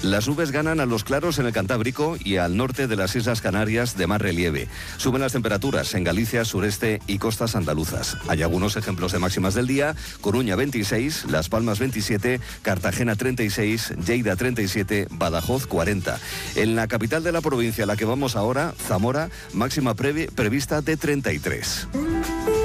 Las nubes ganan a los claros en el Cantábrico y al norte de las Islas Canarias de más relieve. Suben las temperaturas en Galicia, sureste y costas andaluzas. Hay algunos ejemplos de máximas del día: Coruña 26, Las Palmas 27, Cartagena 36, Lleida 37, Badajoz 40. En la capital de la provincia a la que vamos ahora, Zamora, máxima prevista de 33.